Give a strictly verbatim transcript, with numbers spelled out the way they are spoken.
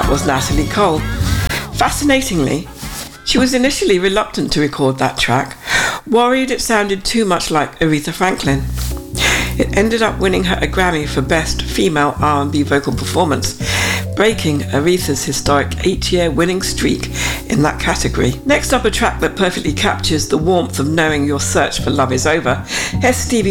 was Natalie Cole. Fascinatingly, she was initially reluctant to record that track, worried it sounded too much like Aretha Franklin. It ended up winning her a Grammy for Best Female R and B Vocal Performance, breaking Aretha's historic eight-year winning streak in that category. Next up, a track that perfectly captures the warmth of knowing your search for love is over. Here's Stevie